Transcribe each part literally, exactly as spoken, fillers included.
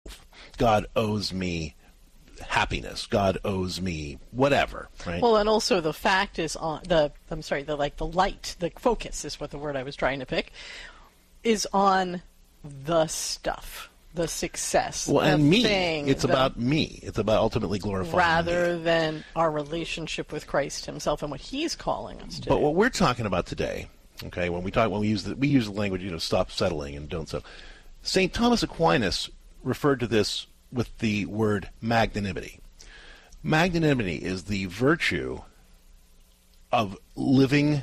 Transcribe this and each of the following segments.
God owes me happiness. God owes me whatever, right? Well, and also the fact is on the, I'm sorry, the like the light, the focus is what the word I was trying to pick, is on the stuff, the success, well, the and me. thing. It's the, about me. It's about ultimately glorifying rather me. than our relationship with Christ himself and what he's calling us to. But what we're talking about today, okay, when we talk, when we use the, we use the language, you know, stop settling and don't settle. Saint Thomas Aquinas referred to this with the word magnanimity. Magnanimity is the virtue of living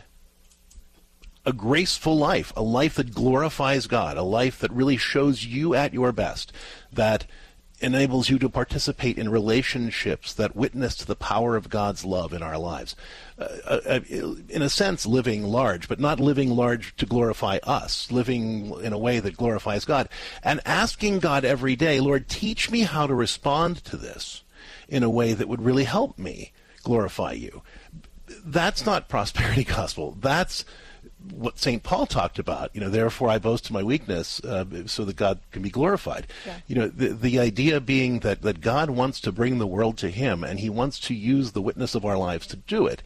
a graceful life, a life that glorifies God, a life that really shows you at your best, that enables you to participate in relationships that witness to the power of God's love in our lives. Uh, uh, in a sense, living large, but not living large to glorify us, living in a way that glorifies God, and asking God every day, Lord, teach me how to respond to this in a way that would really help me glorify you. That's not prosperity gospel. That's what Saint Paul talked about, you know, therefore I boast in my weakness uh, so that God can be glorified. Yeah. You know, the, the idea being that, that God wants to bring the world to him, and he wants to use the witness of our lives to do it.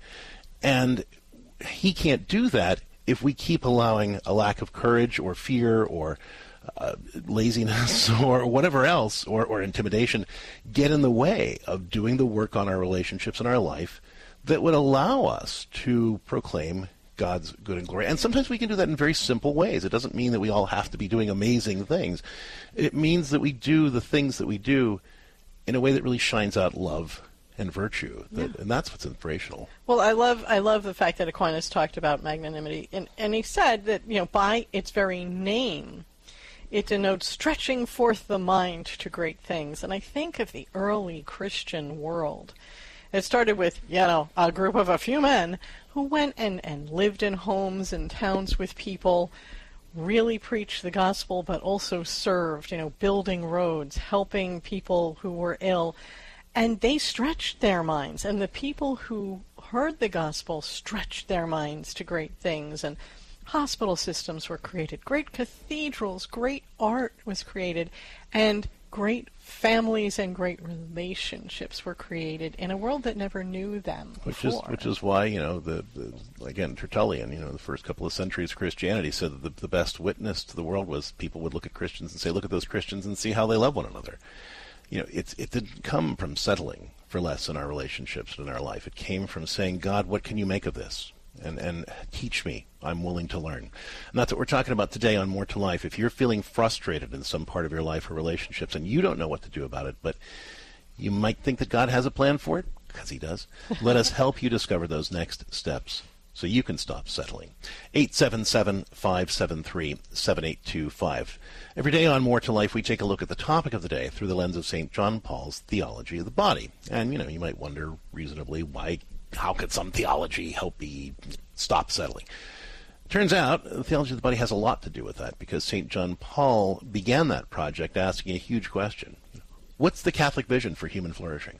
And he can't do that if we keep allowing a lack of courage or fear or uh, laziness or whatever else, or, or intimidation, get in the way of doing the work on our relationships in our life that would allow us to proclaim God's good and glory. And sometimes we can do that in very simple ways. It doesn't mean that we all have to be doing amazing things. It means that we do the things that we do in a way that really shines out love and virtue. That, yeah. And that's what's inspirational. Well, I love I love the fact that Aquinas talked about magnanimity. And, and he said that, you know, by its very name, it denotes stretching forth the mind to great things. And I think of the early Christian world. It started with, you know, a group of a few men who went and, and lived in homes and towns with people, really preached the gospel, but also served, you know, building roads, helping people who were ill. And they stretched their minds. And the people who heard the gospel stretched their minds to great things. And hospital systems were created. Great cathedrals, great art was created. And great families and great relationships were created in a world that never knew them which before. Is which is why, you know, the, the again, Tertullian, you know, the first couple of centuries of Christianity said that the, the best witness to the world was people would look at Christians and say, look at those Christians and see how they love one another. You know, it's it didn't come from settling for less in our relationships and in our life. It came from saying, God, what can you make of this? And and teach me. I'm willing to learn. And that's what we're talking about today on More to Life. If you're feeling frustrated in some part of your life or relationships and you don't know what to do about it, but you might think that God has a plan for it, because he does, let us help you discover those next steps so you can stop settling. eight seven seven, five seven three, seven eight two five. Every day on More to Life, we take a look at the topic of the day through the lens of Saint John Paul's theology of the body. And, you know, you might wonder reasonably why how could some theology help me stop settling? Turns out, the theology of the body has a lot to do with that, because Saint John Paul began that project asking a huge question. What's the Catholic vision for human flourishing?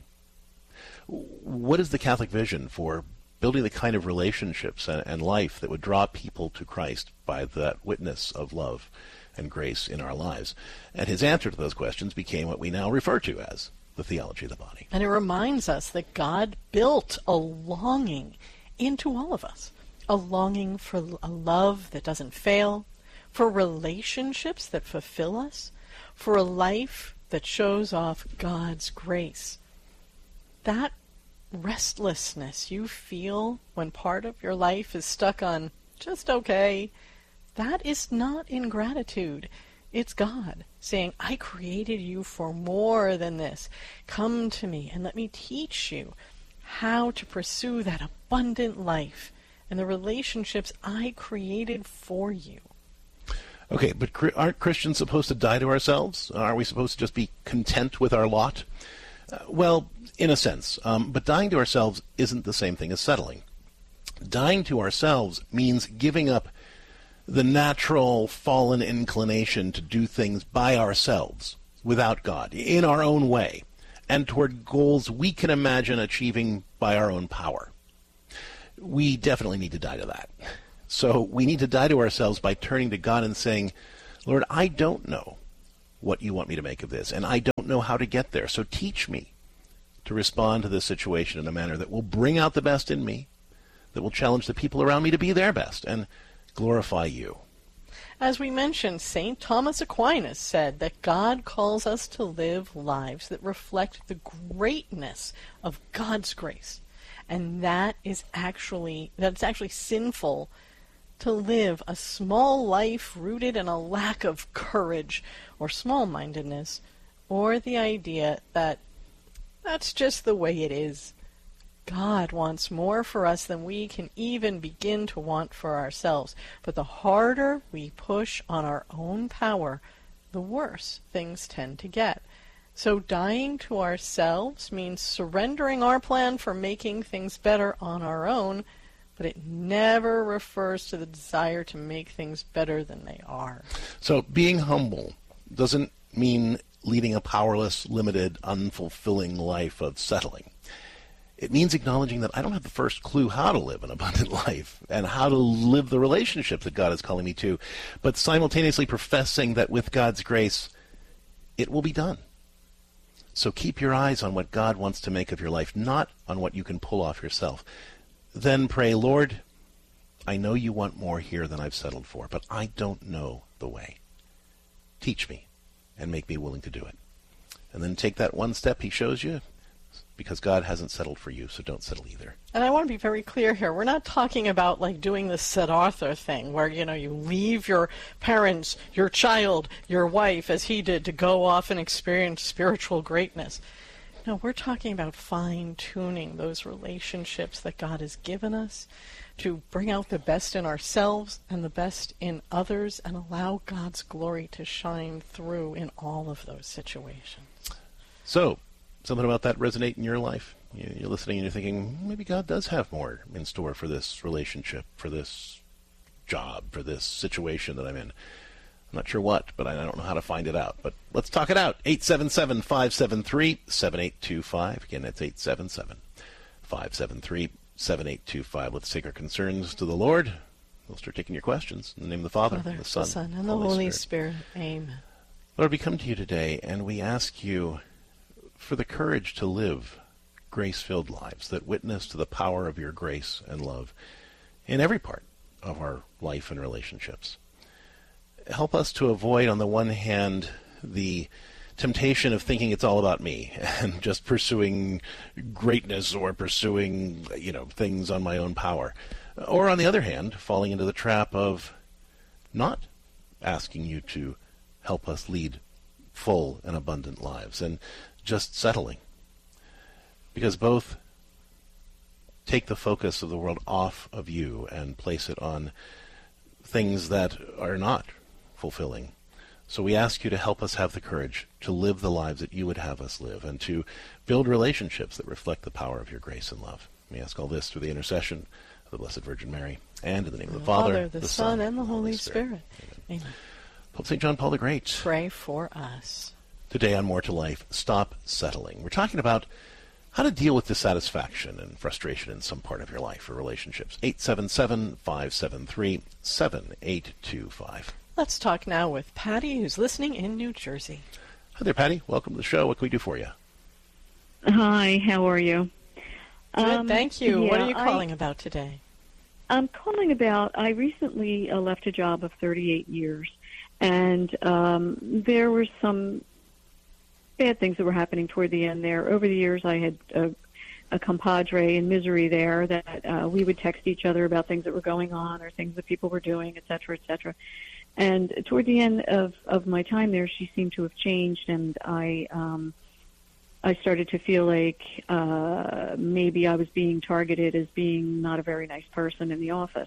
What is the Catholic vision for building the kind of relationships and, and life that would draw people to Christ by that witness of love and grace in our lives? And his answer to those questions became what we now refer to as the theology of the body. And it reminds us that God built a longing into all of us, a longing for a love that doesn't fail, for relationships that fulfill us, for a life that shows off God's grace. That restlessness you feel when part of your life is stuck on just okay, that is not ingratitude. It's God saying, I created you for more than this. Come to me and let me teach you how to pursue that abundant life and the relationships I created for you. Okay, but aren't Christians supposed to die to ourselves? Are we supposed to just be content with our lot? Uh, well, in a sense, um, but dying to ourselves isn't the same thing as settling. Dying to ourselves means giving up the natural fallen inclination to do things by ourselves, without God, in our own way, and toward goals we can imagine achieving by our own power. We definitely need to die to that. So we need to die to ourselves by turning to God and saying, Lord, I don't know what you want me to make of this, and I don't know how to get there. So teach me to respond to this situation in a manner that will bring out the best in me, that will challenge the people around me to be their best, and glorify you. As we mentioned, Saint Thomas Aquinas said that God calls us to live lives that reflect the greatness of God's grace. And that is actually, that it's actually sinful to live a small life rooted in a lack of courage or small-mindedness, or the idea that that's just the way it is. God wants more for us than we can even begin to want for ourselves. But the harder we push on our own power, the worse things tend to get. So dying to ourselves means surrendering our plan for making things better on our own, but it never refers to the desire to make things better than they are. So being humble doesn't mean leading a powerless, limited, unfulfilling life of settling. It means acknowledging that I don't have the first clue how to live an abundant life and how to live the relationship that God is calling me to, but simultaneously professing that with God's grace, it will be done. So keep your eyes on what God wants to make of your life, not on what you can pull off yourself. Then pray, Lord, I know you want more here than I've settled for, but I don't know the way. Teach me and make me willing to do it. And then take that one step he shows you, because God hasn't settled for you, so don't settle either. And I want to be very clear here. We're not talking about like doing the Siddhartha thing where, you know, you leave your parents, your child, your wife, as he did, to go off and experience spiritual greatness. No, we're talking about fine-tuning those relationships that God has given us to bring out the best in ourselves and the best in others and allow God's glory to shine through in all of those situations. So, something about that resonate in your life? You're listening and you're thinking, maybe God does have more in store for this relationship, for this job, for this situation that I'm in. I'm not sure what, but I don't know how to find it out. But let's talk it out. eight seven seven, five seven three, seven eight two five. Again, that's eight seven seven, five seven three, seven eight two five. Let's take our concerns to the Lord. We'll start taking your questions. In the name of the Father, Father, the Son, the Son and the Holy, Holy Spirit. Spirit. Amen. Lord, we come to you today and we ask you for the courage to live grace-filled lives that witness to the power of your grace and love in every part of our life and relationships. Help us to avoid, on the one hand, the temptation of thinking it's all about me and just pursuing greatness or pursuing, you know, things on my own power. Or, on the other hand, falling into the trap of not asking you to help us lead full and abundant lives and just settling. Because both take the focus of the world off of you and place it on things that are not fulfilling. So we ask you to help us have the courage to live the lives that you would have us live and to build relationships that reflect the power of your grace and love. We ask all this through the intercession of the Blessed Virgin Mary and in the name of the Father, Father the, the Son, and the Holy Spirit. Spirit. Amen. Amen. Pope Saint John Paul the Great. Pray for us. Today on More to Life, Stop Settling. We're talking about how to deal with dissatisfaction and frustration in some part of your life or relationships. eight seven seven, five seven three, seven eight two five. Let's talk now with Patty, who's listening in New Jersey. Hi there, Patty. Welcome to the show. What can we do for you? Hi, how are you? Good, um, thank you. Yeah, what are you calling I, about today? I'm calling about, I recently uh, left a job of thirty-eight years, and um, there were some bad things that were happening toward the end there. Over the years, I had a, a compadre in Misery there that uh, we would text each other about things that were going on or things that people were doing, et cetera, et cetera. And toward the end of, of my time there, she seemed to have changed, and I um, I started to feel like uh, maybe I was being targeted as being not a very nice person in the office.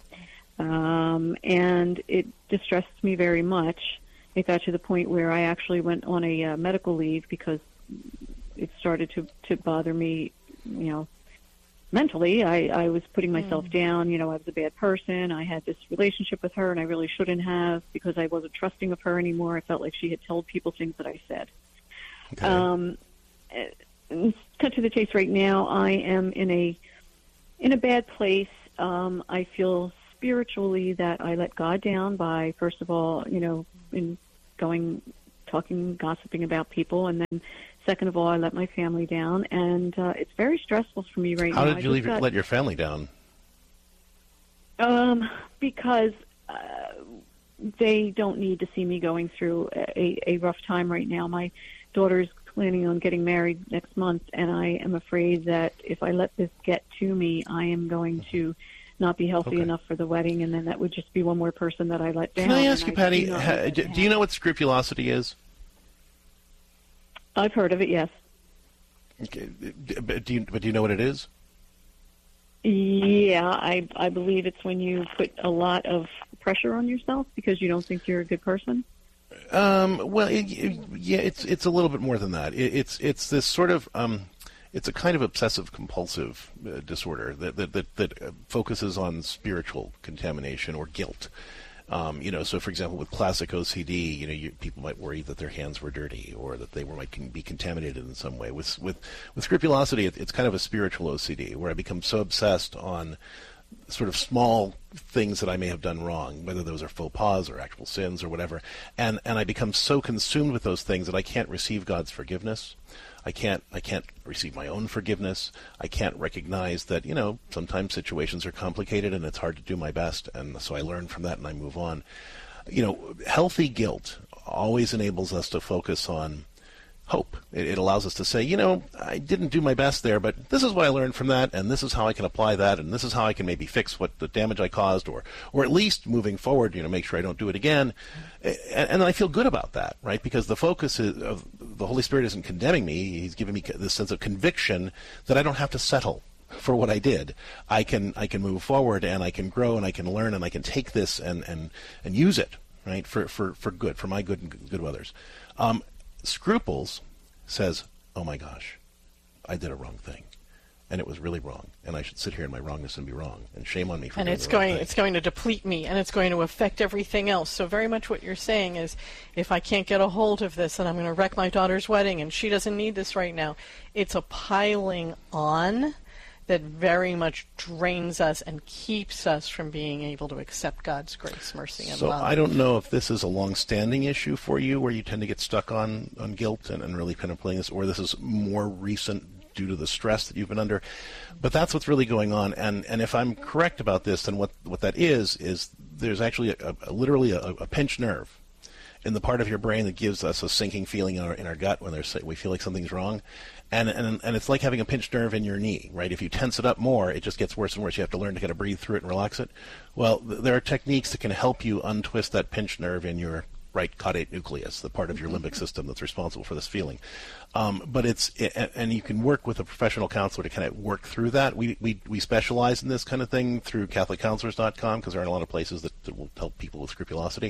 Um, and it distressed me very much. It got to the point where I actually went on a uh, medical leave because it started to, to bother me, you know, mentally. I, I was putting myself mm. down. You know, I was a bad person. I had this relationship with her, and I really shouldn't have because I wasn't trusting of her anymore. I felt like she had told people things that I said. Okay. Um, cut to the chase right now, I am in a in a bad place. Um, I feel spiritually that I let God down by, first of all, you know, in going talking, gossiping about people, and then second of all, I let my family down, and uh, it's very stressful for me right How now. did you I leave your, got, let your family down? Um, because uh, they don't need to see me going through a, a rough time right now. My daughter's planning on getting married next month, and I am afraid that if I let this get to me, I am going to not be healthy Okay. enough for the wedding, and then that would just be one more person that I let down. Can I ask and you, Patty, do not ha, want that do, to do you know happen. what scrupulosity is? I've heard of it, yes. Okay. But do you, but do you know what it is? Yeah, I I believe it's when you put a lot of pressure on yourself because you don't think you're a good person. Um, well, it, it- yeah, it's it's a little bit more than that. It, it's it's this sort of um, it's a kind of obsessive compulsive uh, disorder that that that, that uh, focuses on spiritual contamination or guilt. Um, you know, so for example, with classic O C D, you know, you, people might worry that their hands were dirty or that they were might can be contaminated in some way. With with with scrupulosity, it, it's kind of a spiritual O C D where I become so obsessed on sort of small things that I may have done wrong, whether those are faux pas or actual sins or whatever, and and I become so consumed with those things that I can't receive God's forgiveness. I can't I can't receive my own forgiveness. I can't recognize that, you know, sometimes situations are complicated and it's hard to do my best, and so I learn from that and I move on. You know, healthy guilt always enables us to focus on hope. It, it allows us to say, you know, I didn't do my best there, but this is what I learned from that, and this is how I can apply that, and this is how I can maybe fix what the damage I caused, or or at least moving forward, you know, make sure I don't do it again. And, and I feel good about that, right? Because the focus is, of the Holy Spirit isn't condemning me. He's giving me this sense of conviction that I don't have to settle for what I did. I can I can move forward, and I can grow, and I can learn, and I can take this and and, and use it, right, for, for, for good, for my good and good of others. Um, Scruples says, oh my gosh, I did a wrong thing, and it was really wrong, and I should sit here in my wrongness and be wrong, and shame on me for and doing it's the wrong going thing. it's going to deplete me, and it's going to affect everything else. So very much what you're saying is, if I can't get a hold of this, and I'm going to wreck my daughter's wedding, and she doesn't need this right now, it's a piling on that very much drains us and keeps us from being able to accept God's grace, mercy, and So love. I don't know if this is a long-standing issue for you, where you tend to get stuck on, on guilt and, and really kind of playing this, or this is more recent due to the stress that you've been under. But that's what's really going on. And, and if I'm correct about this, then what, what that is, is there's actually a, a, literally a, a pinched nerve in the part of your brain that gives us a sinking feeling in our, in our gut when there's, we feel like something's wrong. And, and and it's like having a pinched nerve in your knee, right? If you tense it up more, it just gets worse and worse. You have to learn to kind of breathe through it and relax it. Well, th- there are techniques that can help you untwist that pinched nerve in your right caudate nucleus, the part of your limbic system that's responsible for this feeling. Um, but it's it, and you can work with a professional counselor to kind of work through that. We we we specialize in this kind of thing through Catholic Counselors dot com, because there aren't a lot of places that, that will help people with scrupulosity.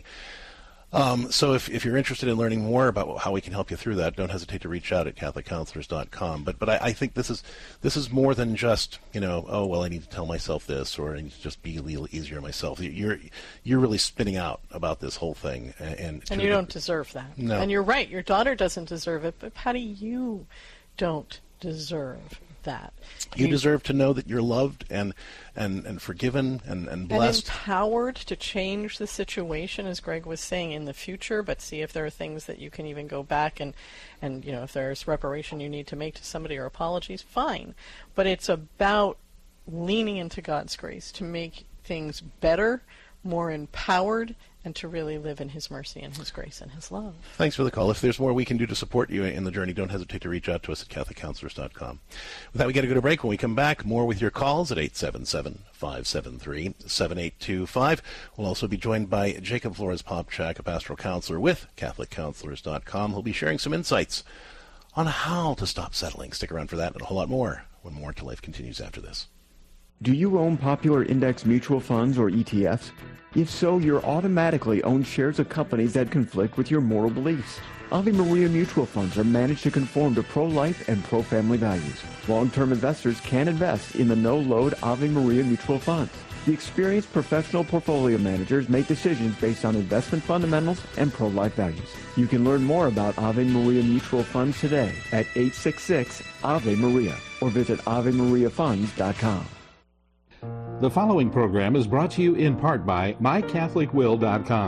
Um, so if, if you're interested in learning more about how we can help you through that, don't hesitate to reach out at Catholic Counselors dot com. But but I, I think this is this is more than just, you know, oh, well, I need to tell myself this, or I need to just be a little easier on myself. You're you're really spinning out about this whole thing. And, and, And you don't deserve that. No. And you're right, your daughter doesn't deserve it, but Patty, you don't deserve that. You deserve to know that you're loved and and, and forgiven and, and and blessed. empowered to change the situation, as Greg was saying, in the future, but see if there are things that you can even go back and, and you know, if there's reparation you need to make to somebody or apologies, fine. But it's about leaning into God's grace to make things better, more empowered, and to really live in His mercy and His grace and His love. Thanks for the call. If there's more we can do to support you in the journey, don't hesitate to reach out to us at Catholic Counselors dot com. With that, we got to go to break. When we come back, more with your calls at eight seven seven, five seven three, seven eight two five. We'll also be joined by Jacob Flores-Popchak, a pastoral counselor with Catholic Counselors dot com. He'll be sharing some insights on how to stop settling. Stick around for that and a whole lot more when More to Life continues after this. Do you own popular index mutual funds or E T Fs? If so, you're automatically own shares of companies that conflict with your moral beliefs. Ave Maria mutual funds are managed to conform to pro-life and pro-family values. Long-term investors can invest in the no-load Ave Maria mutual funds. The experienced professional portfolio managers make decisions based on investment fundamentals and pro-life values. You can learn more about Ave Maria mutual funds today at eight six six, Ave Maria or visit Ave Maria Funds dot com. The following program is brought to you in part by My Catholic Will dot com.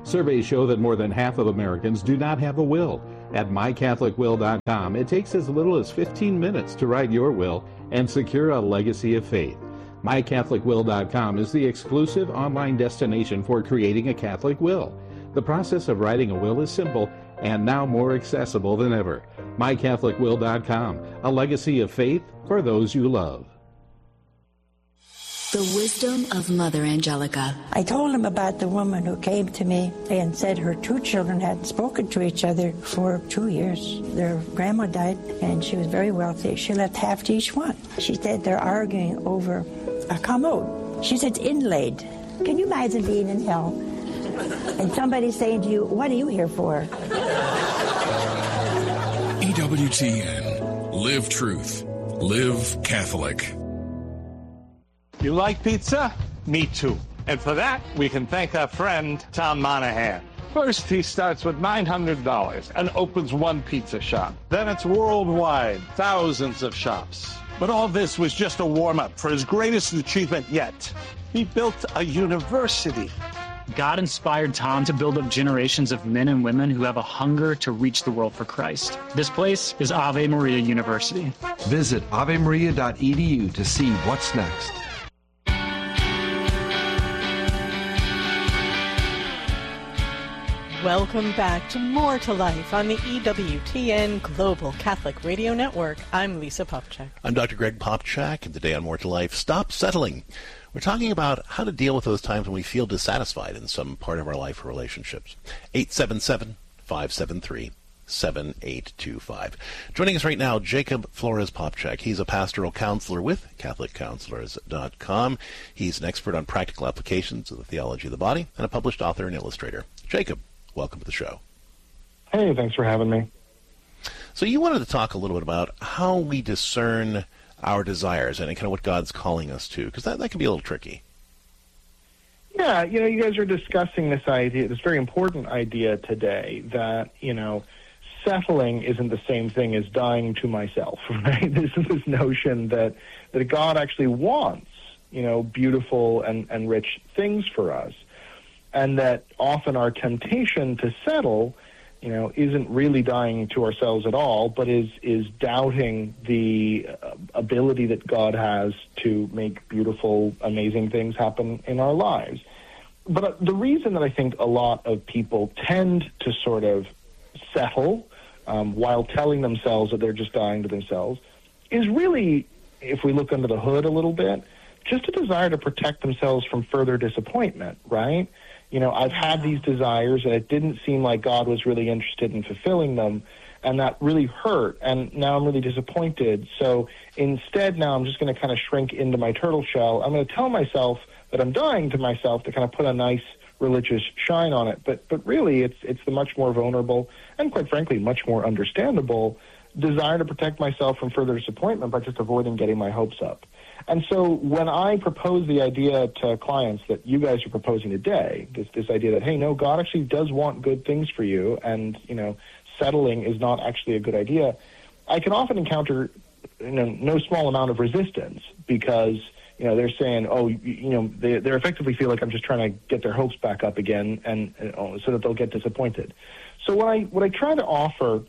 Surveys show that more than half of Americans do not have a will. At my catholic will dot com, it takes as little as fifteen minutes to write your will and secure a legacy of faith. my catholic will dot com is the exclusive online destination for creating a Catholic will. The process of writing a will is simple and now more accessible than ever. my catholic will dot com, a legacy of faith for those you love. The wisdom of Mother Angelica. I told him about the woman who came to me and said her two children hadn't spoken to each other for two years. Their grandma died, and she was very wealthy. She left half to each one. She said they're arguing over a commode. She said it's inlaid. Can you imagine being in hell and somebody saying to you, what are you here for? E W T N. Live truth. Live Catholic. You like pizza? Me too. And for that, we can thank our friend, Tom Monahan. First, he starts with nine hundred dollars and opens one pizza shop. Then it's worldwide, thousands of shops. But all this was just a warm-up for his greatest achievement yet. He built a university. God inspired Tom to build up generations of men and women who have a hunger to reach the world for Christ. This place is Ave Maria University. Visit ave maria dot e d u to see what's next. Welcome back to More to Life on the E W T N Global Catholic Radio Network. I'm Lisa Popchak. I'm Doctor Greg Popchak, and today on More to Life, Stop Settling. We're talking about how to deal with those times when we feel dissatisfied in some part of our life or relationships. eight seven seven, five seven three, seven eight two five. Joining us right now, Jacob Flores Popchak. He's a pastoral counselor with catholic counselors dot com. He's an expert on practical applications of the theology of the body and a published author and illustrator. Jacob, welcome to the show. Hey, thanks for having me. So you wanted to talk a little bit about how we discern our desires and kind of what God's calling us to, because that, that can be a little tricky. Yeah, you know, you guys are discussing this idea, this very important idea today that, you know, settling isn't the same thing as dying to myself, right? This is this notion that, that God actually wants, you know, beautiful and, and rich things for us. And that often our temptation to settle, you know, isn't really dying to ourselves at all, but is is doubting the uh, ability that God has to make beautiful, amazing things happen in our lives. But uh, the reason that I think a lot of people tend to sort of settle um, while telling themselves that they're just dying to themselves is really, if we look under the hood a little bit, just a desire to protect themselves from further disappointment, right? You know, I've had these desires, and it didn't seem like God was really interested in fulfilling them, and that really hurt, and now I'm really disappointed. So instead, now I'm just going to kind of shrink into my turtle shell. I'm going to tell myself that I'm dying to myself to kind of put a nice religious shine on it. But but really, it's it's the much more vulnerable and, quite frankly, much more understandable desire to protect myself from further disappointment by just avoiding getting my hopes up. And so when I propose the idea to clients that you guys are proposing today, this this idea that, hey, no, God actually does want good things for you, and, you know, settling is not actually a good idea, I can often encounter, you know, no small amount of resistance because, you know, they're saying, oh, you, you know, they they effectively feel like I'm just trying to get their hopes back up again, and, and uh, so that they'll get disappointed. So what I what I try to offer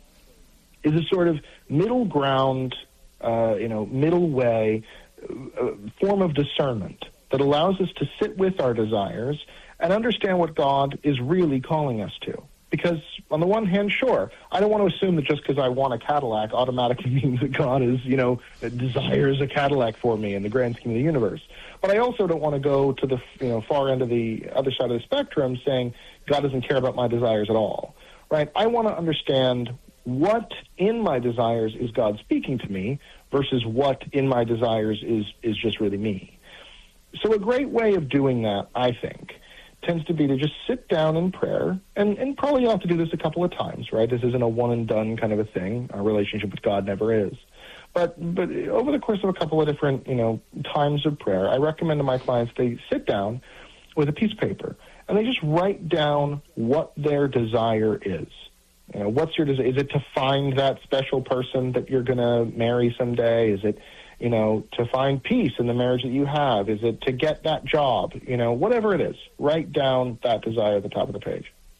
is a sort of middle ground, uh, you know, middle way, uh, form of discernment that allows us to sit with our desires and understand what God is really calling us to. Because on the one hand, sure, I don't want to assume that just because I want a Cadillac automatically means that God is, you know, desires a Cadillac for me in the grand scheme of the universe. But I also don't want to go to the, you know, far end of the other side of the spectrum saying God doesn't care about my desires at all, right? I want to understand what in my desires is God speaking to me versus what in my desires is, is just really me. So a great way of doing that, I think, tends to be to just sit down in prayer, and, and probably you'll have to do this a couple of times, right? This isn't a one-and-done kind of a thing. Our relationship with God never is. But but over the course of a couple of different, you know, times of prayer, I recommend to my clients they sit down with a piece of paper, and they just write down what their desire is. You know, what's your desire? Is it to find that special person that you're going to marry someday? Is it, you know, to find peace in the marriage that you have? Is it to get that job? You know, whatever it is, write down that desire at the top of the page.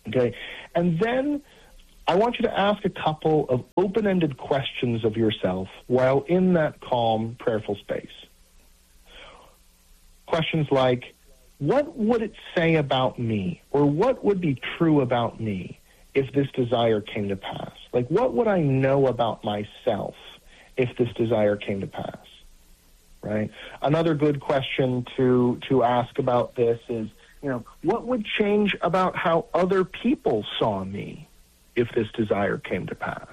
Okay? And then I want you to ask a couple of open-ended questions of yourself while in that calm, prayerful space. Questions like, what would it say about me, or what would be true about me if this desire came to pass? Like, what would I know about myself if this desire came to pass? Right? Another good question to to ask about this is, you know, what would change about how other people saw me if this desire came to pass?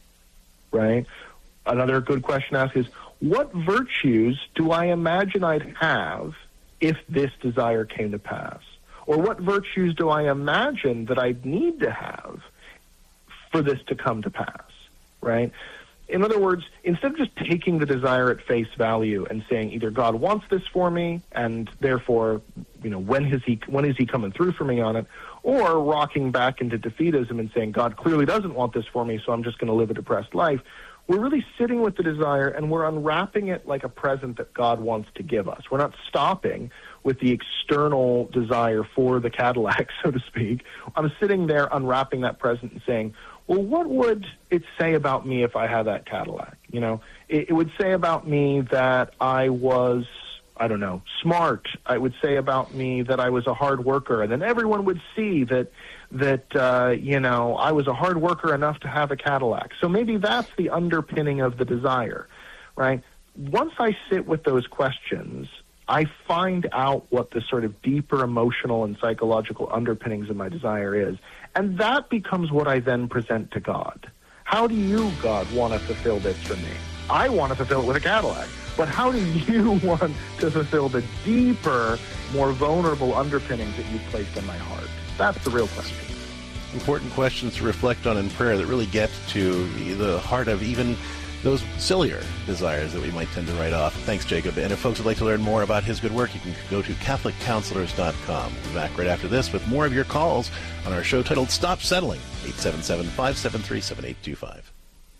Right? Another good question to ask is, what virtues do I imagine I'd have if this desire came to pass? Or what virtues do I imagine that I'd need to have for this to come to pass? Right? In other words, instead of just taking the desire at face value and saying either God wants this for me and therefore, you know, when is he when is he coming through for me on it, or rocking back into defeatism and saying God clearly doesn't want this for me, so I'm just going to live a depressed life, we're really sitting with the desire and we're unwrapping it like a present that God wants to give us. We're not stopping with the external desire for the Cadillac, so to speak. I'm sitting there unwrapping that present and saying, well, what would it say about me if I had that Cadillac? You know, it, it would say about me that I was, I don't know, smart. It would say about me that I was a hard worker, and then everyone would see that, that uh, you know, I was a hard worker enough to have a Cadillac. So maybe that's the underpinning of the desire, right? Once I sit with those questions, I find out what the sort of deeper emotional and psychological underpinnings of my desire is. And that becomes what I then present to God. How do you, God, want to fulfill this for me? I want to fulfill it with a Cadillac. But how do you want to fulfill the deeper, more vulnerable underpinnings that you've placed in my heart? That's the real question. Important questions to reflect on in prayer that really get to the heart of even those sillier desires that we might tend to write off. Thanks, Jacob. And if folks would like to learn more about his good work, you can go to Catholic Counselors dot com. We'll be back right after this with more of your calls on our show titled Stop Settling, eight seven seven, five seven three, seven eight two five.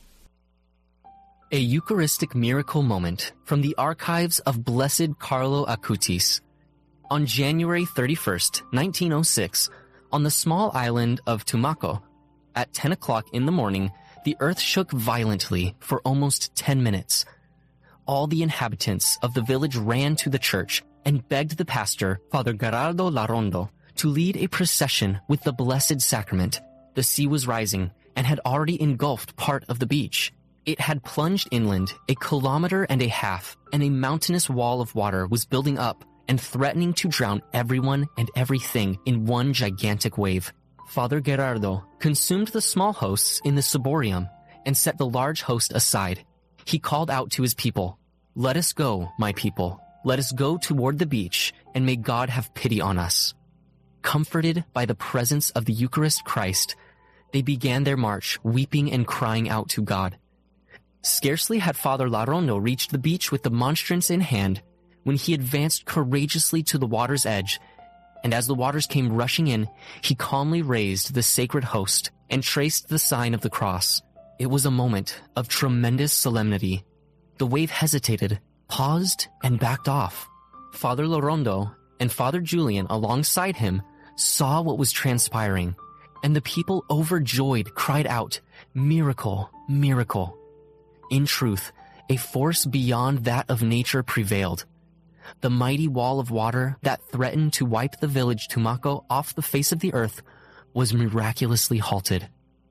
A Eucharistic miracle moment from the archives of Blessed Carlo Acutis. On January thirty-first, nineteen oh six, on the small island of Tumaco, at ten o'clock in the morning, the earth shook violently for almost ten minutes. All the inhabitants of the village ran to the church and begged the pastor, Father Gerardo Larondo, to lead a procession with the Blessed Sacrament. The sea was rising and had already engulfed part of the beach. It had plunged inland a kilometer and a half, and a mountainous wall of water was building up and threatening to drown everyone and everything in one gigantic wave. Father Gerardo consumed the small hosts in the ciborium and set the large host aside. He called out to his people, "Let us go, my people. Let us go toward the beach, and may God have pity on us." Comforted by the presence of the Eucharist Christ, they began their march, weeping and crying out to God. Scarcely had Father Larondo reached the beach with the monstrance in hand when he advanced courageously to the water's edge, and as the waters came rushing in, he calmly raised the sacred host and traced the sign of the cross. It was a moment of tremendous solemnity. The wave hesitated, paused, and backed off. Father Larondo and Father Julian alongside him saw what was transpiring, and the people overjoyed cried out, "Miracle, miracle." In truth, a force beyond that of nature prevailed. The mighty wall of water that threatened to wipe the village Tumaco off the face of the earth was miraculously halted.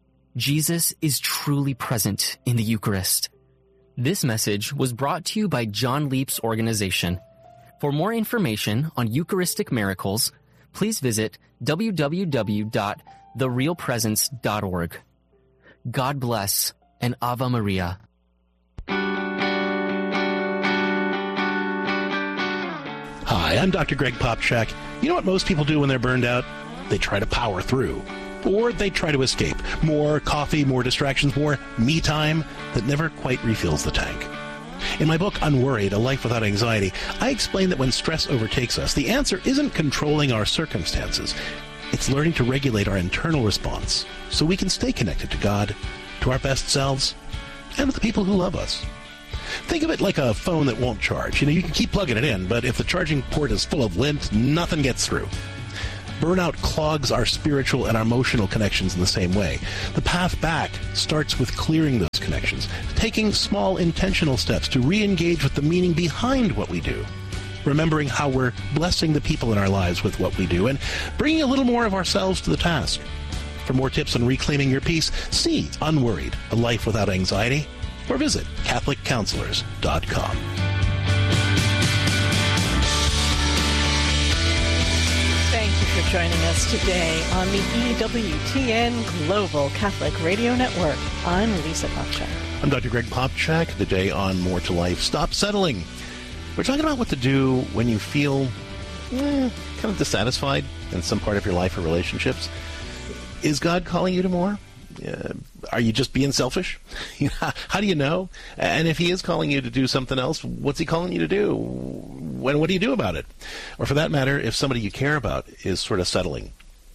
Jesus is truly present in the Eucharist. This message was brought to you by John Leap's organization. For more information on Eucharistic miracles, please visit w w w dot the real presence dot org. God bless and Ave Maria. Hi, I'm Doctor Greg Popchak. You know what most people do when they're burned out? They try to power through. Or they try to escape. More coffee, more distractions, more me time that never quite refills the tank. In my book, Unworried, A Life Without Anxiety, I explain that when stress overtakes us, the answer isn't controlling our circumstances. It's learning to regulate our internal response so we can stay connected to God, to our best selves, and to the people who love us. Think of it like a phone that won't charge. You know, you can keep plugging it in, but if the charging port is full of lint, nothing gets through. Burnout clogs our spiritual and our emotional connections in the same way. The path back starts with clearing those connections, taking small intentional steps to re-engage with the meaning behind what we do, remembering how we're blessing the people in our lives with what we do, and bringing a little more of ourselves to the task. For more tips on reclaiming your peace, see Unworried, A Life Without Anxiety, or visit Catholic Counselors dot com. Thank you for joining us today on the E W T N Global Catholic Radio Network. I'm Lisa Popchak. I'm Doctor Greg Popchak. Today on More to Life, Stop Settling. We're talking about what to do when you feel eh, kind of dissatisfied in some part of your life or relationships. Is God calling you to more? Uh, are you just being selfish? How do you know? And if he is calling you to do something else, what's he calling you to do? When, what do you do about it? Or for that matter, if somebody you care about is sort of settling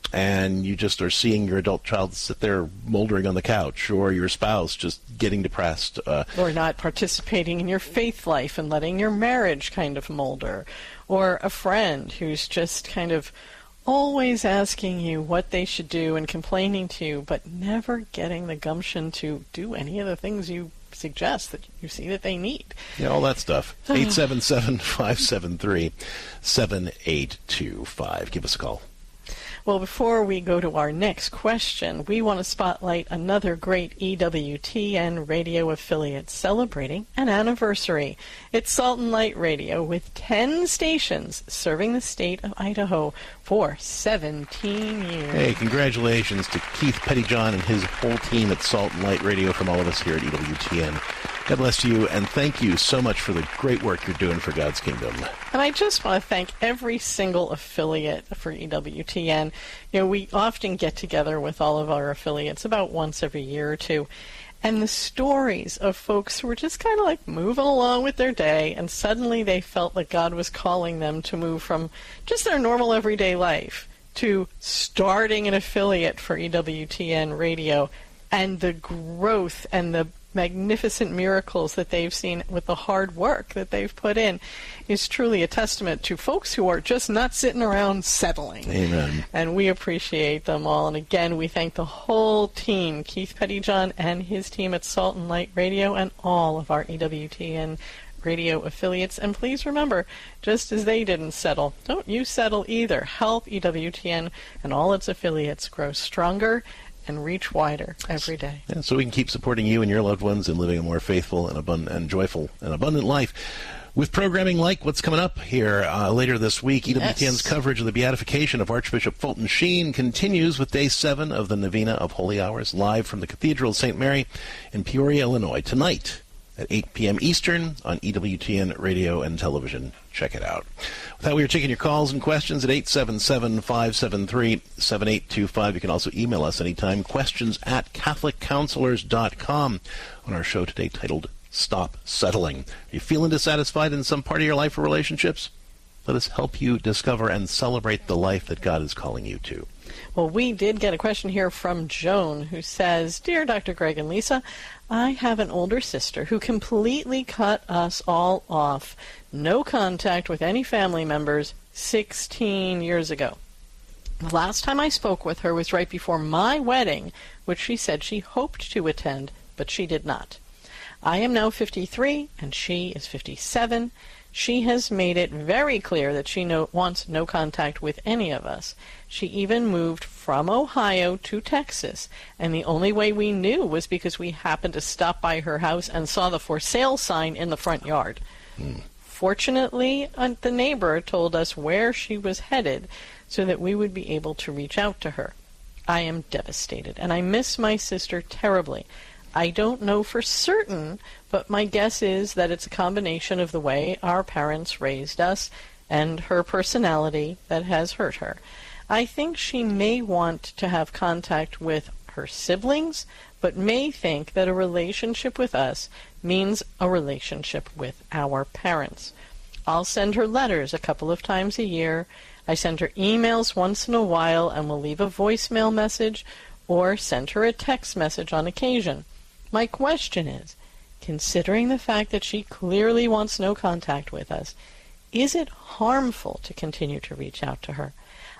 and you just are seeing your adult child sit there moldering on the couch, or your spouse just getting depressed. Uh, or not participating in your faith life and letting your marriage kind of molder. Or a friend who's just kind of always asking you what they should do and complaining to you, but never getting the gumption to do any of the things you suggest that you see that they need. Yeah, all that stuff. eight seven seven, five seven three, seven eight two five. Give us a call. Well, before we go to our next question, we want to spotlight another great E W T N radio affiliate celebrating an anniversary. It's Salt and Light Radio, with ten stations serving the state of Idaho for seventeen years. Hey, congratulations to Keith Pettyjohn and his whole team at Salt and Light Radio from all of us here at E W T N. God bless you, and thank you so much for the great work you're doing for God's kingdom. And I just want to thank every single affiliate for E W T N. You know, we often get together with all of our affiliates about once every year or two, and the stories of folks who were just kind of like moving along with their day, and suddenly they felt like God was calling them to move from just their normal everyday life to starting an affiliate for E W T N Radio, and the growth and the magnificent miracles that they've seen with the hard work that they've put in is truly a testament to folks who are just not sitting around settling. Amen. And we appreciate them all. And again, we thank the whole team, Keith Pettyjohn and his team at Salt and Light Radio, and all of our E W T N radio affiliates. And please remember, just as they didn't settle, don't you settle either. Help E W T N and all its affiliates grow stronger and reach wider every day. Yeah, so we can keep supporting you and your loved ones in living a more faithful and abundant and joyful and abundant life. With programming like what's coming up here uh, later this week, E W T N's yes. coverage of the beatification of Archbishop Fulton Sheen continues with day seven of the Novena of Holy Hours, live from the Cathedral of Saint Mary in Peoria, Illinois, tonight at eight p.m. Eastern on E W T N Radio and Television. Check it out. With that, we are taking your calls and questions at eight seven seven, five seven three, seven eight two five. You can also email us anytime, questions at Catholic Counselors dot com, on our show today titled Stop Settling. Are you feeling dissatisfied in some part of your life or relationships? Let us help you discover and celebrate the life that God is calling you to. Well, we did get a question here from Joan, who says, Dear Doctor Greg and Lisa, I have an older sister who completely cut us all off. No contact with any family members sixteen years ago. The last time I spoke with her was right before my wedding, which she said she hoped to attend, but she did not. I am now fifty-three, and she is fifty-seven. She has made it very clear that she no, wants no contact with any of us. She even moved from Ohio to Texas, and the only way we knew was because we happened to stop by her house and saw the for sale sign in the front yard. Hmm. Fortunately, uh, the neighbor told us where she was headed so that we would be able to reach out to her. I am devastated, and I miss my sister terribly. I don't know for certain, but my guess is that it's a combination of the way our parents raised us and her personality that has hurt her. I think she may want to have contact with her siblings, but may think that a relationship with us means a relationship with our parents. I'll send her letters a couple of times a year. I send her emails once in a while and will leave a voicemail message or send her a text message on occasion. My question is, considering the fact that she clearly wants no contact with us, is it harmful to continue to reach out to her?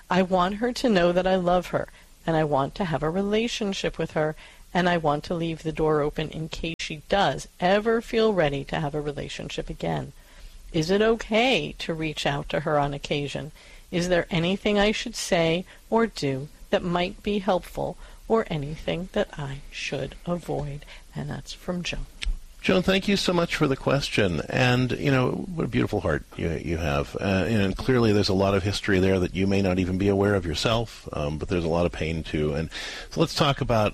I want her to know that I love her, and I want to have a relationship with her, and I want to leave the door open in case she does ever feel ready to have a relationship again. Is it okay to reach out to her on occasion? Is there anything I should say or do that might be helpful, or anything that I should avoid? And that's from Joan. Joan, thank you so much for the question. And, you know, what a beautiful heart you, you have. Uh, and clearly there's a lot of history there that you may not even be aware of yourself, um, but there's a lot of pain, too. And so let's talk about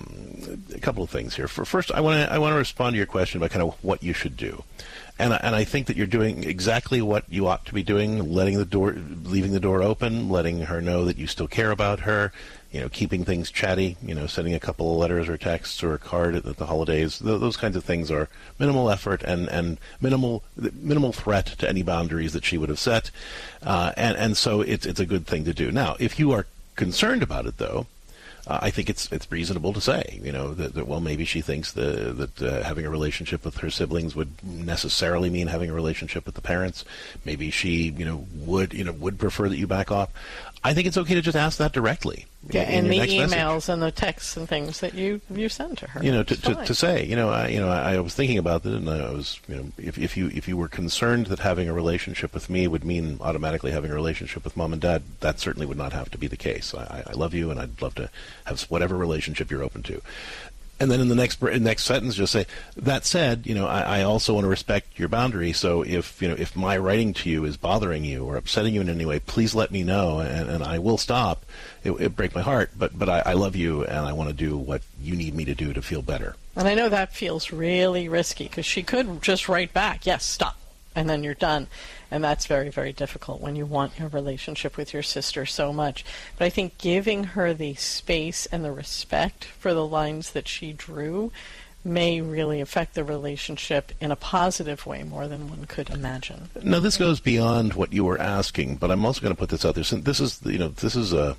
um, a couple of things here. For First, I want to I want to respond to your question about kind of what you should do. And, and I think that you're doing exactly what you ought to be doing, letting the door, leaving the door open, letting her know that you still care about her, you know, keeping things chatty, you know, sending a couple of letters or texts or a card at, at the holidays. Th- those kinds of things are minimal effort and, and minimal minimal threat to any boundaries that she would have set. Uh, and, and so it's it's a good thing to do. Now, if you are concerned about it, though, Uh, I think it's it's reasonable to say, you know, that, that well, maybe she thinks the, that uh, having a relationship with her siblings would necessarily mean having a relationship with the parents. Maybe she, you know, would you know would prefer that you back off. I think it's okay to just ask that directly. Yeah, in, in in the your next emails message. and the texts and things that you, you send to her. You know, to, It's to, fine. to say, you know, I, you know, I, I was thinking about it, and I was, you know, if, if you if you were concerned that having a relationship with me would mean automatically having a relationship with mom and dad, that certainly would not have to be the case. I, I love you, and I'd love to have whatever relationship you're open to. And then in the next next sentence, just say, that said, you know, I, I also want to respect your boundary. So if you know if my writing to you is bothering you or upsetting you in any way, please let me know, and, and I will stop. It it break my heart, but but I, I love you, and I want to do what you need me to do to feel better. And I know that feels really risky because she could just write back, yes, stop, and then you're done. And that's very, very difficult when you want your relationship with your sister so much. But I think giving her the space and the respect for the lines that she drew may really affect the relationship in a positive way more than one could imagine. Now, this goes beyond what you were asking, but I'm also going to put this out there. Since this is, you know, this is a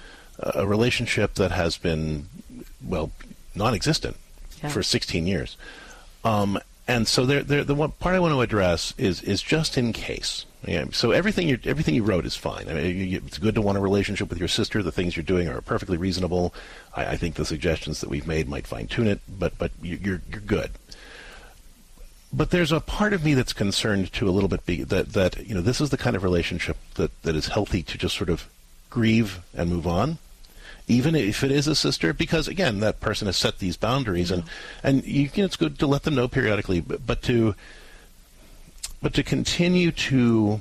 a relationship that has been, well, non-existent yeah. for sixteen years. Um, And so there, there, the one part I want to address is, is just in case. Yeah, so everything you everything you wrote is fine. I mean, you, it's good to want a relationship with your sister. The things you're doing are perfectly reasonable. I, I think the suggestions that we've made might fine tune it, but but you, you're you're good. But there's a part of me that's concerned too a little bit be, that that you know this is the kind of relationship that, that is healthy to just sort of grieve and move on. Even if it is a sister, because again, that person has set these boundaries, and and you can, it's good to let them know periodically, but, but to but to continue to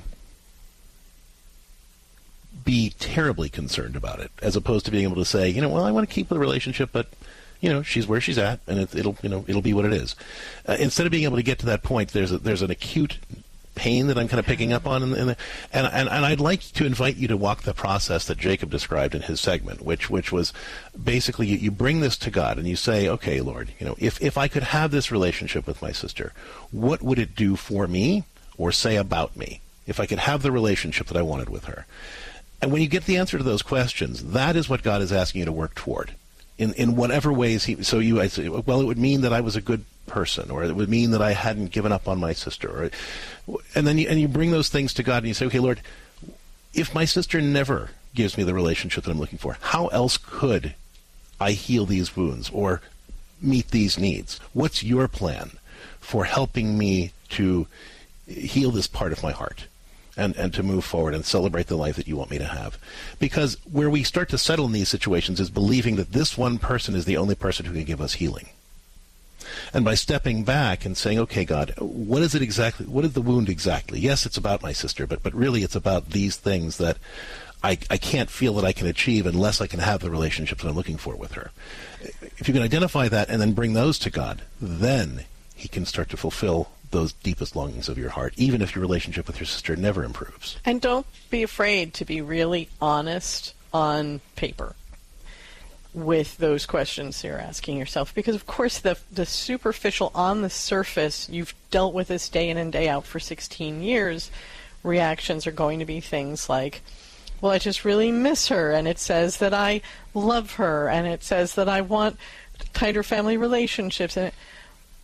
be terribly concerned about it, as opposed to being able to say, you know, well, I want to keep the relationship, but you know, she's where she's at, and it, it'll you know it'll be what it is. Uh, instead of being able to get to that point, there's a, there's an acute pain that I'm kind of picking up on, in the, in the, and, and and I'd like to invite you to walk the process that Jacob described in his segment, which which was basically you, you bring this to God and you say, okay, Lord, you know, if if I could have this relationship with my sister, what would it do for me or say about me? If I could have the relationship that I wanted with her, and when you get the answer to those questions, that is what God is asking you to work toward, in in whatever ways he. So you, I say, well, it would mean that I was a good person, or it would mean that I hadn't given up on my sister, or, and then you, and you bring those things to God and you say, okay, Lord, if my sister never gives me the relationship that I'm looking for, how else could I heal these wounds or meet these needs? What's your plan for helping me to heal this part of my heart and, and to move forward and celebrate the life that you want me to have? Because where we start to settle in these situations is believing that this one person is the only person who can give us healing. And by stepping back and saying, okay, God, what is it exactly? What is the wound exactly? Yes, it's about my sister, but but really it's about these things that I, I can't feel that I can achieve unless I can have the relationship that I'm looking for with her. If you can identify that and then bring those to God, then he can start to fulfill those deepest longings of your heart, even if your relationship with your sister never improves. And don't be afraid to be really honest on paper with those questions you're asking yourself, because of course the the superficial, on the surface, you've dealt with this day in and day out for sixteen years, reactions are going to be things like, well, I just really miss her, and it says that I love her, and it says that I want tighter family relationships, and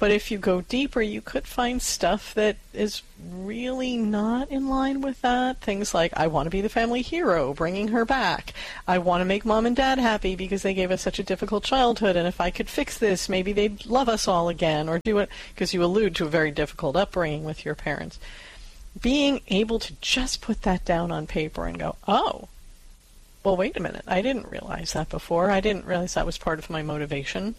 But if you go deeper, you could find stuff that is really not in line with that. Things like, I want to be the family hero, bringing her back. I want to make mom and dad happy because they gave us such a difficult childhood, and if I could fix this, maybe they'd love us all again, or do it, because you allude to a very difficult upbringing with your parents. Being able to just put that down on paper and go, oh, well, wait a minute, I didn't realize that before. I didn't realize that was part of my motivation.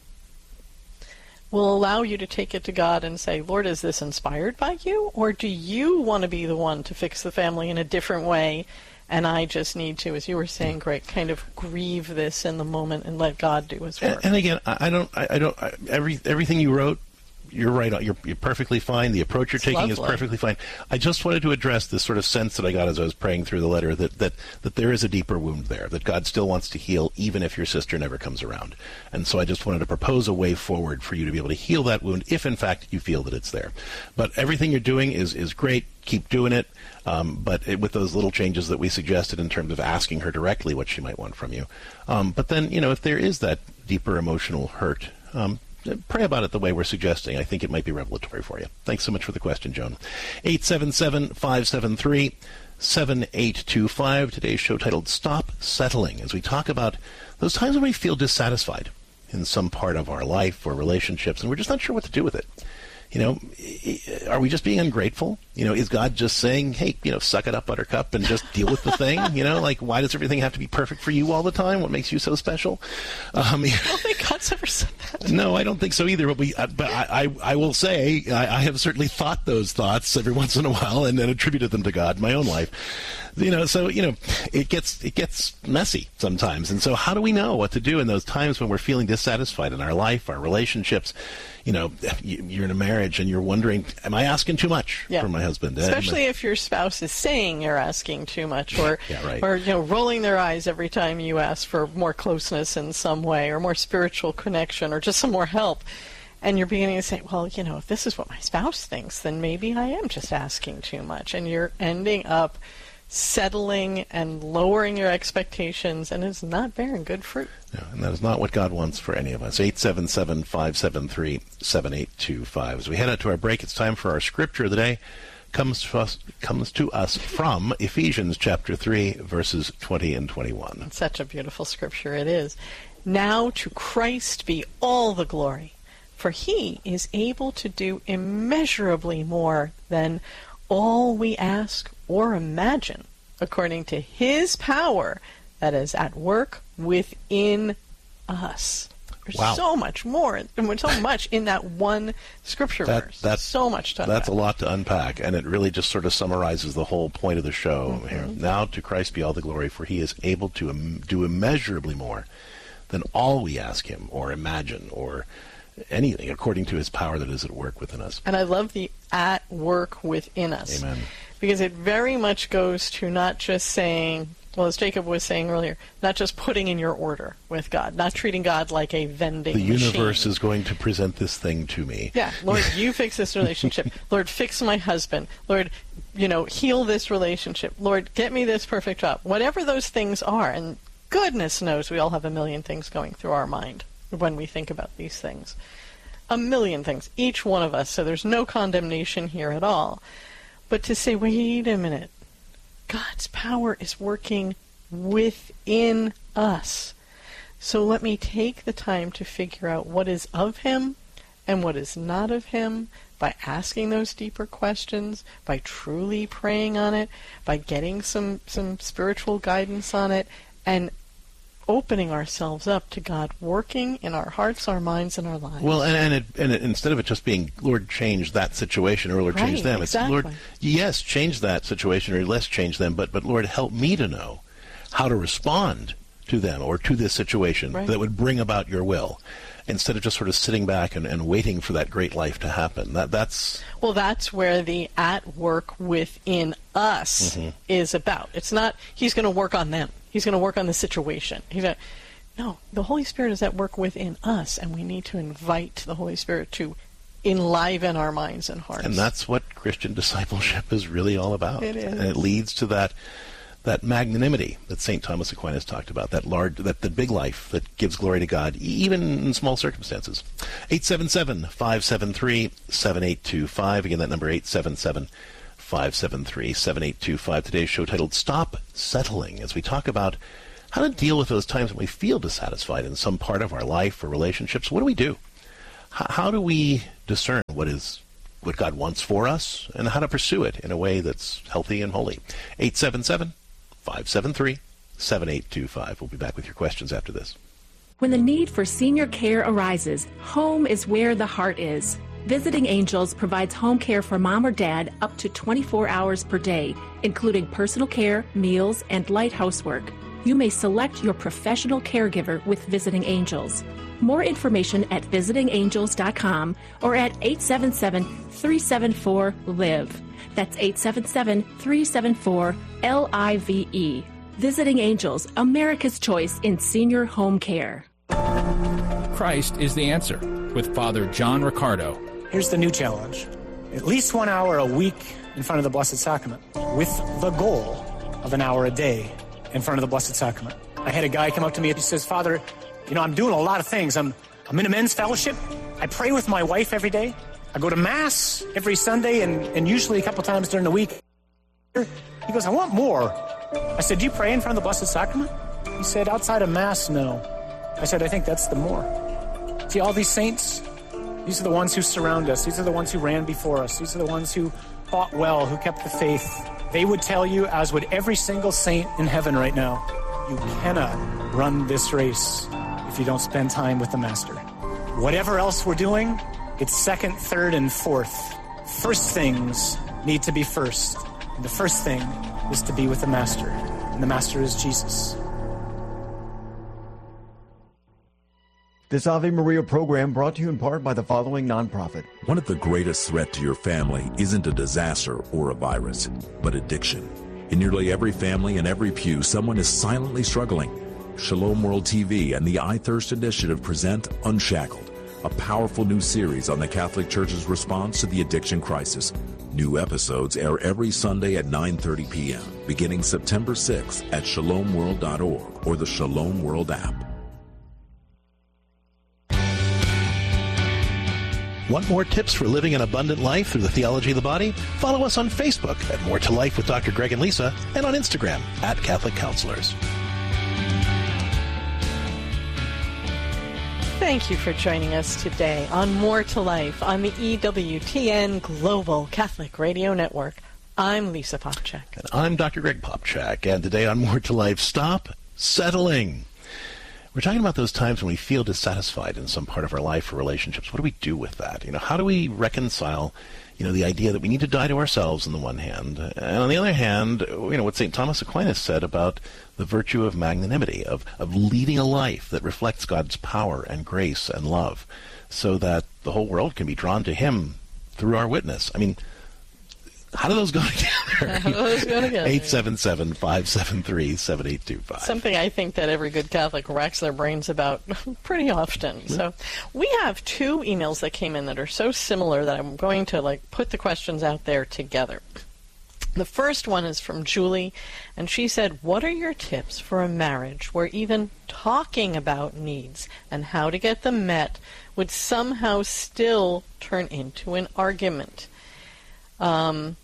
Will allow you to take it to God and say, Lord, is this inspired by you? Or do you want to be the one to fix the family in a different way? And I just need to, as you were saying, Greg, kind of grieve this in the moment and let God do his work. And, and again, I, I don't, I, I don't, I, every everything you wrote, you're right. You're, you're perfectly fine. The approach you're It's taking lovely. is perfectly fine. I just wanted to address this sort of sense that I got as I was praying through the letter that, that, that there is a deeper wound there, that God still wants to heal even if your sister never comes around. And so I just wanted to propose a way forward for you to be able to heal that wound if, in fact, you feel that it's there. But everything you're doing is, is great. Keep doing it. Um, but it, with those little changes that we suggested in terms of asking her directly what she might want from you. Um, but then, you know, if there is that deeper emotional hurt, um, pray about it the way we're suggesting. I think it might be revelatory for you. Thanks so much for the question, Joan. eight seven seven, five seven three, seven eight two five. Today's show titled Stop Settling, as we talk about those times when we feel dissatisfied in some part of our life or relationships, and we're just not sure what to do with it. You know, are we just being ungrateful? You know, is God just saying, hey, you know, suck it up, buttercup, and just deal with the thing? You know, like, why does everything have to be perfect for you all the time? What makes you so special? Um, I don't think God's ever said that. No, I don't think so either. But we, uh, but I, I, I will say, I, I have certainly thought those thoughts every once in a while, and then attributed them to God in my own life. You know, so you know, it gets it gets messy sometimes. And so, how do we know what to do in those times when we're feeling dissatisfied in our life, our relationships? You know, you're in a marriage and you're wondering, am I asking too much yeah. from my husband? Especially if your spouse is saying you're asking too much, or yeah, right. or you know, rolling their eyes every time you ask for more closeness in some way, or more spiritual connection, or just some more help. And you're beginning to say, well, you know, if this is what my spouse thinks, then maybe I am just asking too much. And you're ending up settling and lowering your expectations, and it's not bearing good fruit. No, and that is not what God wants for any of us. eight seven seven, five seven three, seven eight two five. As we head out to our break, it's time for our scripture of the day. Comes to us, comes to us from Ephesians chapter three, verses twenty and twenty-one. Such a beautiful scripture it is. Now to Christ be all the glory, for he is able to do immeasurably more than all we ask or imagine, according to his power that is at work within us. There's wow. so much more, and so much in that one scripture that, verse. That's so much to unpack. That's a lot to unpack, and it really just sort of summarizes the whole point of the show Mm-hmm. here. Now to Christ be all the glory, for he is able to im- do immeasurably more than all we ask him or imagine or anything, according to his power that is at work within us. And I love the at work within us. Amen. Because it very much goes to not just saying, well, as Jacob was saying earlier, not just putting in your order with God, not treating God like a vending The machine. universe is going to present this thing to me. Yeah, Lord, you fix this relationship. Lord, fix my husband. Lord, you know, heal this relationship. Lord, get me this perfect job. Whatever those things are, and goodness knows we all have a million things going through our mind when we think about these things. A million things, each one of us, so there's no condemnation here at all. But to say, wait a minute, God's power is working within us. So let me take the time to figure out what is of him and what is not of him by asking those deeper questions, by truly praying on it, by getting some, some spiritual guidance on it, and opening ourselves up to God working in our hearts, our minds, and our lives. Well, and and, it, and it, instead of it just being, Lord, change that situation, or Lord, change Right, them, exactly. it's, Lord, yes, change that situation, or let's change them, but, but Lord, help me to know how to respond to them or to this situation Right. that would bring about your will, instead of just sort of sitting back and, and waiting for that great life to happen. That That's... Well, that's where the at work within us Mhm. is about. It's not, he's going to work on them. He's going to work on the situation. He's gonna, no, the Holy Spirit is at work within us, and we need to invite the Holy Spirit to enliven our minds and hearts. And that's what Christian discipleship is really all about. It is. And it leads to that that magnanimity that Saint Thomas Aquinas talked about, that large, that the big life that gives glory to God, even in small circumstances. eight seven seven, five seven three, seven eight two five. Again, that number eight seven seven, five seven three, seven eight two five. Today's show titled Stop Settling, as we talk about how to deal with those times when we feel dissatisfied in some part of our life or relationships. What do we do? H- how do we discern what is what God wants for us and how to pursue it in a way that's healthy and holy? eight seven seven, five seven three, seven eight two five. We'll be back with your questions after this. When the need for senior care arises, home is where the heart is. Visiting Angels provides home care for mom or dad up to twenty-four hours per day, including personal care, meals, and light housework. You may select your professional caregiver with Visiting Angels. More information at visiting angels dot com or at eight seven seven, three seven four, LIVE. That's eight seven seven, three seven four, L I V E. Visiting Angels, America's choice in senior home care. Christ is the answer with Father John Riccardo. Here's the new challenge. At least one hour a week in front of the Blessed Sacrament, with the goal of an hour a day in front of the Blessed Sacrament. I had a guy come up to me and he says, Father, you know, I'm doing a lot of things. I'm, I'm in a men's fellowship. I pray with my wife every day. I go to Mass every Sunday and, and usually a couple times during the week. He goes, I want more. I said, do you pray in front of the Blessed Sacrament? He said, outside of Mass, no. I said, I think that's the more. See, all these saints, these are the ones who surround us. These are the ones who ran before us. These are the ones who fought well, who kept the faith. They would tell you, as would every single saint in heaven right now, you cannot run this race if you don't spend time with the Master. Whatever else we're doing, it's second, third, and fourth. First things need to be first. And the first thing is to be with the Master. And the Master is Jesus. This Ave Maria program brought to you in part by the following nonprofit. One of the greatest threats to your family isn't a disaster or a virus, but addiction. In nearly every family and every pew, someone is silently struggling. Shalom World T V and the I Thirst Initiative present Unshackled, a powerful new series on the Catholic Church's response to the addiction crisis. New episodes air every Sunday at nine thirty p.m., beginning September sixth at shalom world dot org or the Shalom World app. Want more tips for living an abundant life through the theology of the body? Follow us on Facebook at More to Life with Doctor Greg and Lisa, and on Instagram at Catholic Counselors. Thank you for joining us today on More to Life on the E W T N Global Catholic Radio Network. I'm Lisa Popchak. And I'm Doctor Greg Popchak, and today on More to Life, Stop Settling. We're talking about those times when we feel dissatisfied in some part of our life or relationships. What do we do with that? You know, how do we reconcile, you know, the idea that we need to die to ourselves on the one hand, and on the other hand, you know, what Saint Thomas Aquinas said about the virtue of magnanimity, of, of leading a life that reflects God's power and grace and love, so that the whole world can be drawn to Him through our witness. I mean, how do those go together? How do those go together? eight seven seven, five seven three, seven eight two five. Something I think that every good Catholic racks their brains about pretty often. So we have two emails that came in that are so similar that I'm going to like put the questions out there together. The first one is from Julie, and she said, what are your tips for a marriage where even talking about needs and how to get them met would somehow still turn into an argument? Um...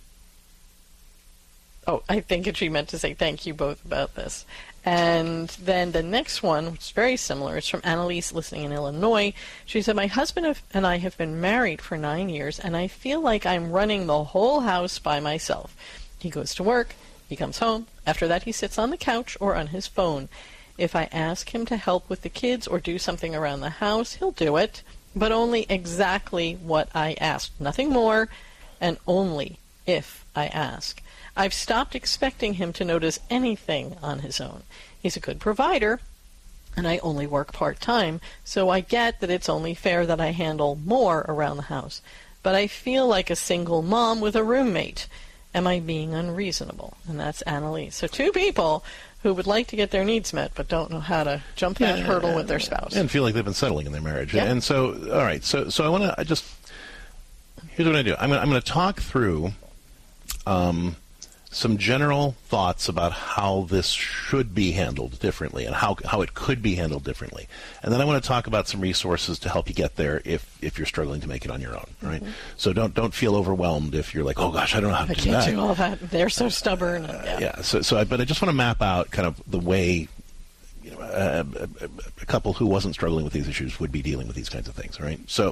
Oh, I think she meant to say thank you both about this. And then the next one, which is very similar, is from Annalise, listening in Illinois. She said, my husband and I have been married for nine years, and I feel like I'm running the whole house by myself. He goes to work, he comes home. After that, he sits on the couch or on his phone. If I ask him to help with the kids or do something around the house, he'll do it, but only exactly what I asked. Nothing more, and only if I ask. I've stopped expecting him to notice anything on his own. He's a good provider, and I only work part-time, so I get that it's only fair that I handle more around the house. But I feel like a single mom with a roommate. Am I being unreasonable? And that's Annalise. So two people who would like to get their needs met but don't know how to jump that yeah, hurdle yeah, with their yeah. spouse. And feel like they've been settling in their marriage. Yeah. And so, all right, so so I want to I just, here's what I do. I'm going I'm to talk through... Um, some general thoughts about how this should be handled differently and how how it could be handled differently. And then I want to talk about some resources to help you get there if, if you're struggling to make it on your own, right? Mm-hmm. So don't don't feel overwhelmed if you're like, oh gosh, I don't know how to I do can't that. do all that. They're so stubborn. And, yeah. Uh, yeah. So so I, but I just want to map out kind of the way, you know, a, a, a couple who wasn't struggling with these issues would be dealing with these kinds of things, right? So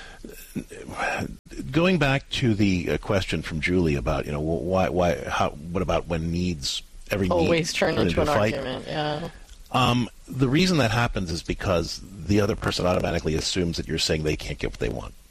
going back to the uh, question from Julie about, you know, why, why, how, what about when needs every always need turn into, into an fight? argument? Yeah. Um, the reason that happens is because the other person automatically assumes that you're saying they can't get what they want.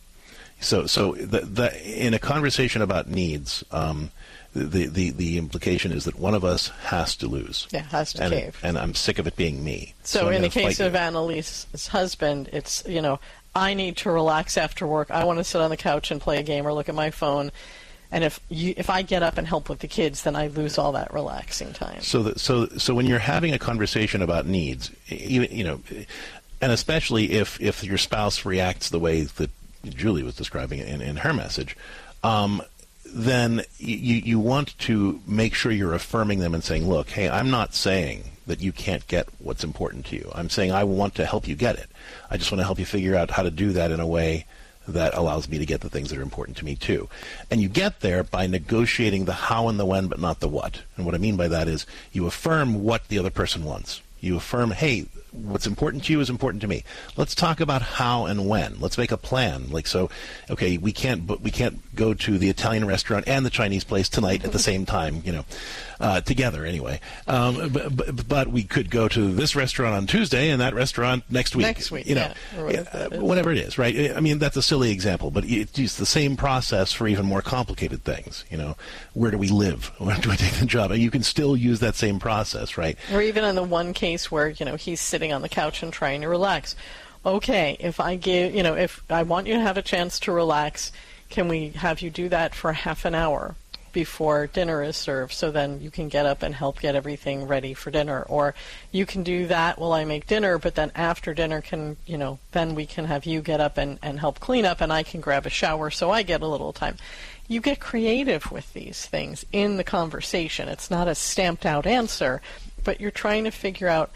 So, so the, the, in a conversation about needs, um, the, the the implication is that one of us has to lose. Yeah, has to and, cave. And I'm sick of it being me. So, so in the case of Annalise's husband, it's, you know, I need to relax after work. I want to sit on the couch and play a game or look at my phone. And if you, if I get up and help with the kids, then I lose all that relaxing time. So, that, so, so when you're having a conversation about needs, you, you know, and especially if, if your spouse reacts the way that Julie was describing it in, in her message, um, then you, you want to make sure you're affirming them and saying, look, hey, I'm not saying that you can't get what's important to you. I'm saying I want to help you get it. I just want to help you figure out how to do that in a way that allows me to get the things that are important to me too. And you get there by negotiating the how and the when, but not the what. And what I mean by that is you affirm what the other person wants. You affirm, hey, what's important to you is important to me. Let's talk about how and when. Let's make a plan. Like, so, okay, we can't, but we can't go to the Italian restaurant and the Chinese place tonight at the same time, you know, uh, together anyway. Um, but, but, but we could go to this restaurant on Tuesday and that restaurant next week. Next week, you know, yeah, or whatever, uh, whatever it is, right? I mean, that's a silly example, but it's just the same process for even more complicated things. You know, where do we live? Where do we take the job? And you can still use that same process, right? Or even in the one case where, you know, he's sitting on the couch and trying to relax. Okay, if I give, you know, if I want you to have a chance to relax, can we have you do that for half an hour before dinner is served, so then you can get up and help get everything ready for dinner? Or you can do that while I make dinner, but then after dinner can, you know, then we can have you get up and, and help clean up, and I can grab a shower so I get a little time. You get creative with these things in the conversation. It's not a stamped out answer, but you're trying to figure out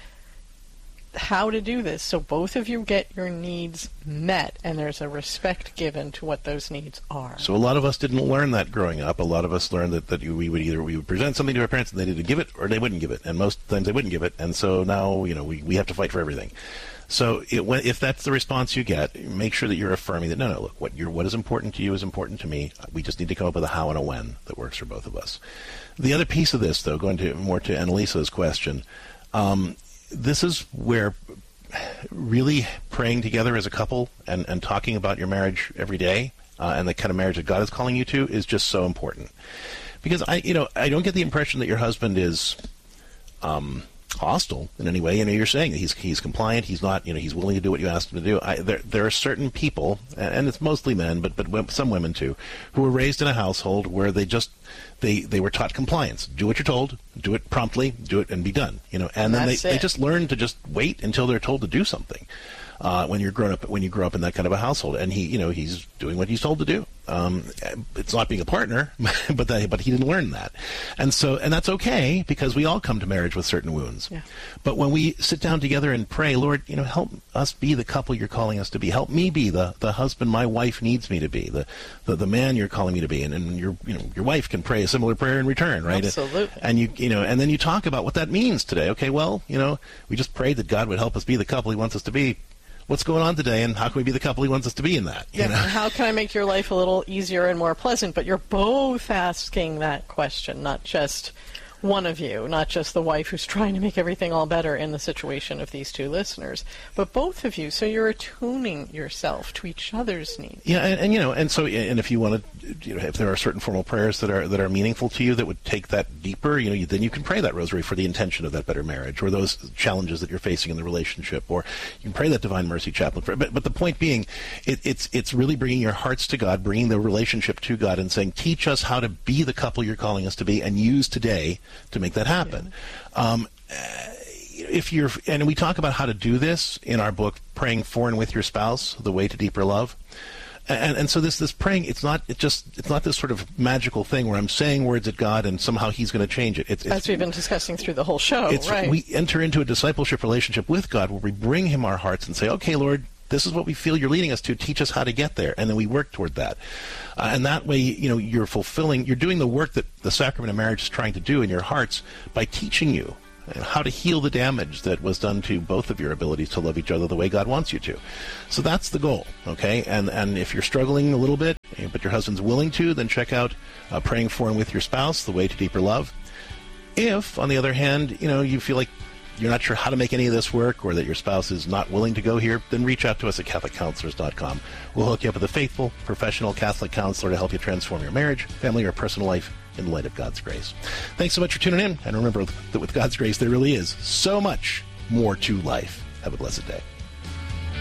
how to do this so both of you get your needs met and there's a respect given to what those needs are. So a lot of us didn't learn that growing up. A lot of us learned that, that we would either we would present something to our parents and they either give it or they wouldn't give it, and most times they wouldn't give it, and so now, you know, we, we have to fight for everything. So it, when, if that's the response you get, make sure that you're affirming that, no, no, look, what you're, what is important to you is important to me. We just need to come up with a how and a when that works for both of us. The other piece of this, though, going to more to Annalisa's question, um, this is where really praying together as a couple and, and talking about your marriage every day uh, and the kind of marriage that God is calling you to is just so important. Because I, you know, I don't get the impression that your husband is um, hostile in any way. You know, you're saying that he's he's compliant. He's not. You know, he's willing to do what you ask him to do. I, there there are certain people, and it's mostly men, but but some women too, who were raised in a household where they just they they were taught compliance. Do what you're told. Do it promptly. Do it and be done. You know, and, and then they, they just learn to just wait until they're told to do something. Uh, when you're grown up, when you grow up in that kind of a household, and he, you know, he's doing what he's told to do. Um, it's not being a partner, but that, but he didn't learn that, and so, and that's okay because we all come to marriage with certain wounds. Yeah. But when we sit down together and pray, Lord, you know, help us be the couple you're calling us to be. Help me be the, the husband my wife needs me to be. The, the, the man you're calling me to be, and, and your, you know, your wife can pray a similar prayer in return, right? Absolutely. And you, you know, and then you talk about what that means today. Okay, well, you know, we just prayed that God would help us be the couple He wants us to be. What's going on today, and how can we be the couple He wants us to be in that? You yeah, know? How can I make your life a little easier and more pleasant? But you're both asking that question, not just one of you, not just the wife who's trying to make everything all better in the situation of these two listeners, but both of you. So you're attuning yourself to each other's needs. Yeah, and, and you know, and so, and if you want to, you know, if there are certain formal prayers that are that are meaningful to you that would take that deeper, you know, you, then you can pray that rosary for the intention of that better marriage, or those challenges that you're facing in the relationship, or you can pray that Divine Mercy Chaplain. For, but but the point being, it, it's it's really bringing your hearts to God, bringing the relationship to God, and saying, teach us how to be the couple you're calling us to be, and use today to make that happen. Yeah. Um, if you're, and we talk about how to do this in our book, Praying For and With Your Spouse, The Way to Deeper Love. And, and so this this praying, it's not it just it's not this sort of magical thing where I'm saying words at God and somehow He's going to change it. It's, it's, As we've been discussing through the whole show, it's, right? We enter into a discipleship relationship with God where we bring Him our hearts and say, okay, Lord, this is what we feel you're leading us to. Teach us how to get there. And then we work toward that. Uh, and that way, you know, you're fulfilling, you're doing the work that the sacrament of marriage is trying to do in your hearts by teaching you how to heal the damage that was done to both of your abilities to love each other the way God wants you to. So that's the goal, okay? And and if you're struggling a little bit, but your husband's willing to, then check out uh, Praying For and With Your Spouse, The Way to Deeper Love. If, on the other hand, you know, you feel like you're not sure how to make any of this work or that your spouse is not willing to go here, then reach out to us at Catholic Counselors dot com. We'll hook you up with a faithful, professional Catholic counselor to help you transform your marriage, family, or personal life in light of God's grace. Thanks so much for tuning in, and remember that with God's grace, there really is so much more to life. Have a blessed day.